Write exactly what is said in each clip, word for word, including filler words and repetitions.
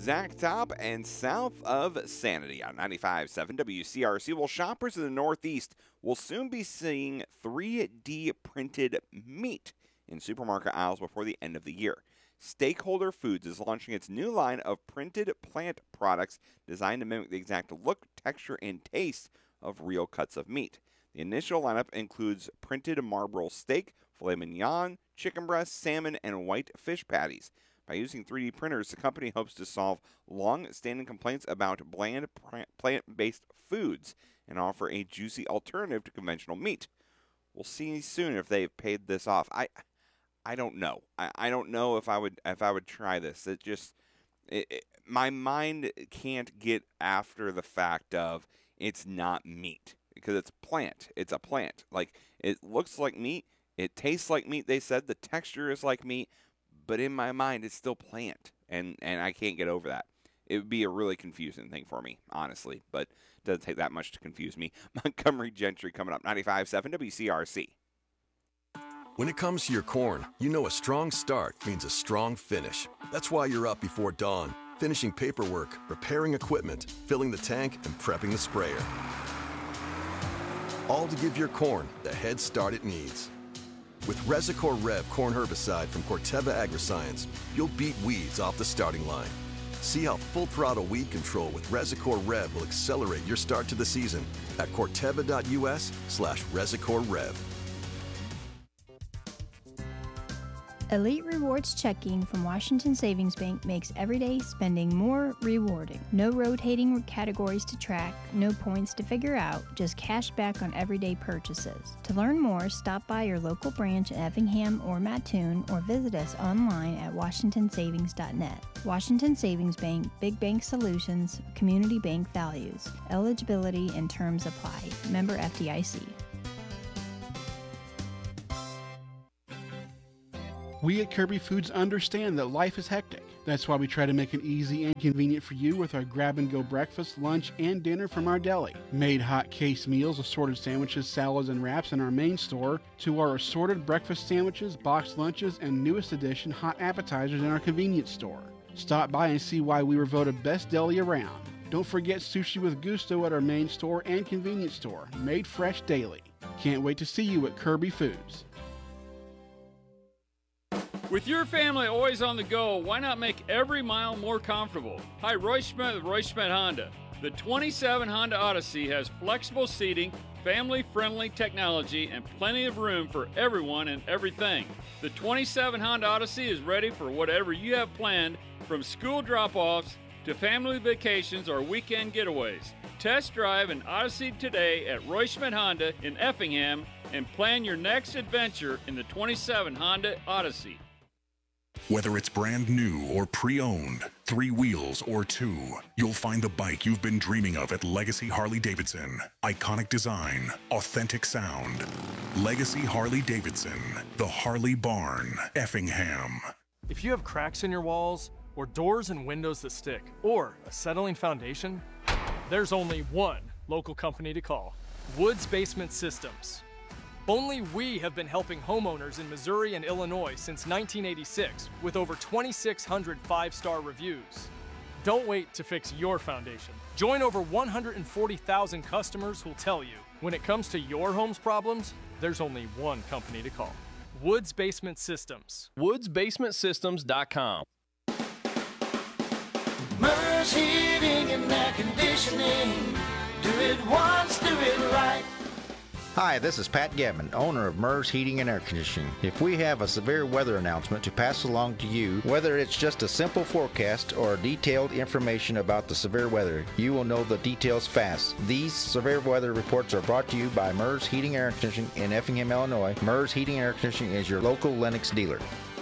Zach Top and south of Sanity on ninety-five point seven W C R C. Well, shoppers in the Northeast will soon be seeing three D printed meat in supermarket aisles before the end of the year. Stakeholder Foods is launching its new line of printed plant products designed to mimic the exact look, texture, and taste of real cuts of meat. The initial lineup includes printed Marlboro steak, filet mignon, chicken breast, salmon, and white fish patties. By using three D printers, the company hopes to solve long-standing complaints about bland plant-based foods and offer a juicy alternative to conventional meat. We'll see soon if they've paid this off. I I don't know. I, I don't know if I would if I would try this. It just it, it, my mind can't get after the fact of it's not meat because it's plant. It's a plant. Like it looks like meat. It tastes like meat. They said the texture is like meat, but in my mind it's still plant, and and I can't get over that. It would be a really confusing thing for me, honestly, but it doesn't take that much to confuse me. Montgomery Gentry coming up, ninety-five point seven W C R C. When it comes to your corn, you know a strong start means a strong finish. That's why you're up before dawn, finishing paperwork, repairing equipment, filling the tank, and prepping the sprayer. All to give your corn the head start it needs. With Resicor Rev corn herbicide from Corteva Agriscience, you'll beat weeds off the starting line. See how full throttle weed control with Resicor Rev will accelerate your start to the season at corteva.us slash Resicor Rev. Elite Rewards checking from Washington Savings Bank makes everyday spending more rewarding. No rotating categories to track, no points to figure out, just cash back on everyday purchases. To learn more, stop by your local branch in Effingham or Mattoon or visit us online at washington savings dot net. Washington Savings Bank, Big Bank Solutions, Community Bank Values. Eligibility and terms apply. Member F D I C. We at Kirby Foods understand that life is hectic. That's why we try to make it easy and convenient for you with our grab-and-go breakfast, lunch, and dinner from our deli. Made hot case meals, assorted sandwiches, salads, and wraps in our main store, to our assorted breakfast sandwiches, boxed lunches, and newest edition hot appetizers in our convenience store. Stop by and see why we were voted best deli around. Don't forget sushi with gusto at our main store and convenience store, made fresh daily. Can't wait to see you at Kirby Foods. With your family always on the go, why not make every mile more comfortable? Hi, Roy Schmidt with Roy Schmidt Honda. The twenty-seven Honda Odyssey has flexible seating, family-friendly technology, and plenty of room for everyone and everything. The twenty-seven Honda Odyssey is ready for whatever you have planned, from school drop-offs to family vacations or weekend getaways. Test drive an Odyssey today at Roy Schmidt Honda in Effingham and plan your next adventure in the twenty-seven Honda Odyssey. Whether it's brand new or pre-owned, three wheels or two, you'll find the bike you've been dreaming of at Legacy Harley-Davidson. Iconic design, authentic sound. Legacy Harley-Davidson, the Harley Barn, Effingham. If you have cracks in your walls, or doors and windows that stick, or a settling foundation, there's only one local company to call: Woods Basement Systems. Only we have been helping homeowners in Missouri and Illinois since nineteen eighty-six with over twenty-six hundred five-star reviews. Don't wait to fix your foundation. Join over one hundred forty thousand customers who'll tell you, when it comes to your home's problems, there's only one company to call: Woods Basement Systems. woods basement systems dot com. Mers Heating and Air Conditioning. Do it once, do it right. Hi, this is Pat Gavin, owner of Mers Heating and Air Conditioning. If we have a severe weather announcement to pass along to you, whether it's just a simple forecast or detailed information about the severe weather, you will know the details fast. These severe weather reports are brought to you by Mers Heating and Air Conditioning in Effingham, Illinois. Mers Heating and Air Conditioning is your local Lennox dealer.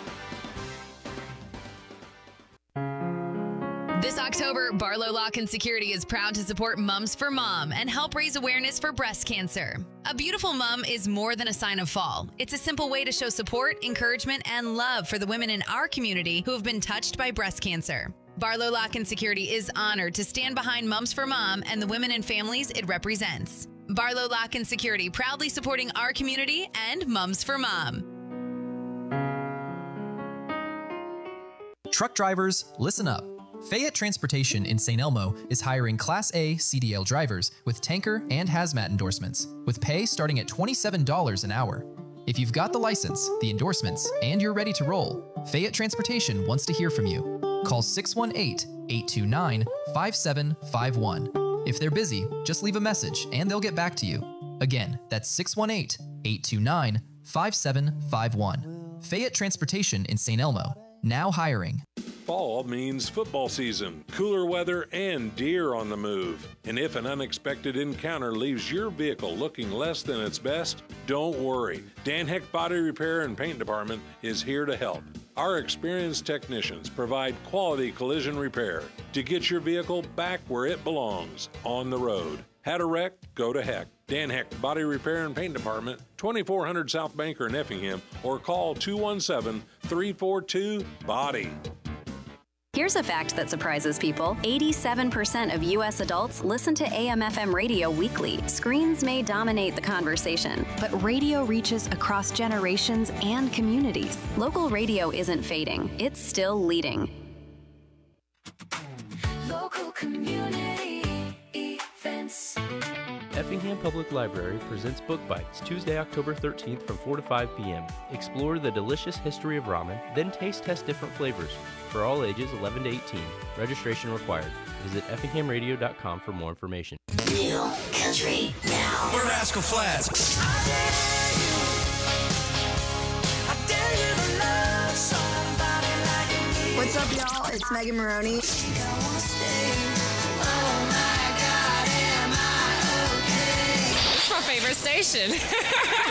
This October, Barlow Lock and Security is proud to support Mums for Mom and help raise awareness for breast cancer. A beautiful mom is more than a sign of fall. It's a simple way to show support, encouragement, and love for the women in our community who have been touched by breast cancer. Barlow Lock and Security is honored to stand behind Mums for Mom and the women and families it represents. Barlow Lock and Security, proudly supporting our community and Mums for Mom. Truck drivers, listen up. Fayette Transportation in Saint Elmo is hiring Class A C D L drivers with tanker and hazmat endorsements, with pay starting at twenty-seven dollars an hour. If you've got the license, the endorsements, and you're ready to roll, Fayette Transportation wants to hear from you. Call six one eight, eight two nine, five seven five one. If they're busy, just leave a message and they'll get back to you. Again, that's six one eight, eight two nine, five seven five one. Fayette Transportation in Saint Elmo, now hiring. Fall means football season, cooler weather, and deer on the move. And if an unexpected encounter leaves your vehicle looking less than its best, don't worry. Dan Heck Body Repair and Paint Department is here to help. Our experienced technicians provide quality collision repair to get your vehicle back where it belongs, on the road. Had a wreck? Go to Heck. Dan Heck Body Repair and Paint Department, twenty-four hundred South Banker in Effingham, or call two one seven, three four two, B O D Y. Here's a fact that surprises people. eighty-seven percent of U S adults listen to A M F M radio weekly. Screens may dominate the conversation, but radio reaches across generations and communities. Local radio isn't fading. It's still leading. Local community events. Effingham Public Library presents Book Bites Tuesday, October thirteenth from four to five p.m. Explore the delicious history of ramen, then taste test different flavors. For all ages eleven to eighteen. Registration required. Visit effingham radio dot com for more information. New country now. We're Rascal Flats. What's up, y'all? It's Megan Maroney. It's my favorite station.